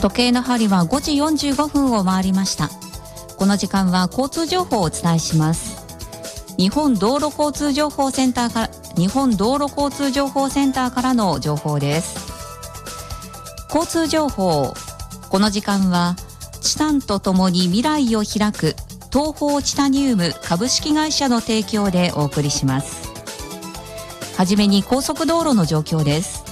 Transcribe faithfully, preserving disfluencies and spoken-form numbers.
時計の針はごじよんじゅうごふんを回りました。この時間は交通情報をお伝えします。日本道路交通情報センターから日本道路交通情報センターからの情報です。交通情報、この時間はチタンとともに未来を開く東方チタニウム株式会社の提供でお送りします。はじめに高速道路の状況です。